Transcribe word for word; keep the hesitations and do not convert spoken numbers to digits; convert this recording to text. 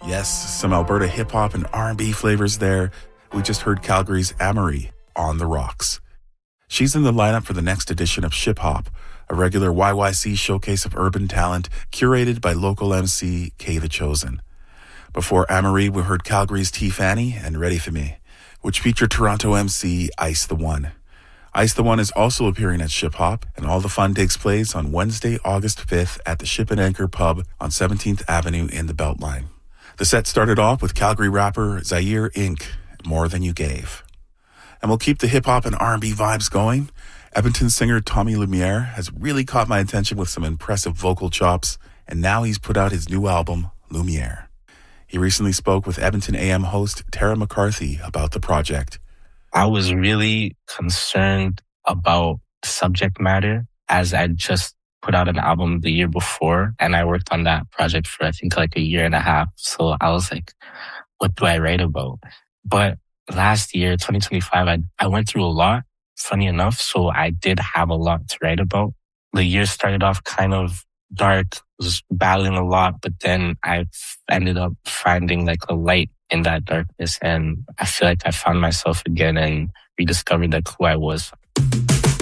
Yes, some Alberta hip-hop and R and B flavors there. We just heard Calgary's Amory on the rocks. She's in the lineup for the next edition of Ship Hop, a regular Y Y C showcase of urban talent curated by local M C Kay the Chosen. Before Amory, we heard Calgary's T. Fanny and Ready For Me, which featured Toronto M C Ice the One. Ice the One is also appearing at Ship Hop, and all the fun takes place on Wednesday, August fifth at the Ship and Anchor Pub on seventeenth Avenue in the Beltline. The set started off with Calgary rapper Zaire Incorporated, More Than You Gave. And we'll keep the hip-hop and R and B vibes going. Edmonton singer Tommy Lumiere has really caught my attention with some impressive vocal chops, and now he's put out his new album, Lumiere. He recently spoke with Edmonton A M host Tara McCarthy about the project. I was really concerned about subject matter as I just put out an album the year before, and I worked on that project for I think like a year and a half. So I was like, what do I write about? But last year, twenty twenty-five, I, I went through a lot, funny enough, so I did have a lot to write about. The year started off kind of dark, was battling a lot, but then I ended up finding like a light in that darkness, and I feel like I found myself again and rediscovered like who I was.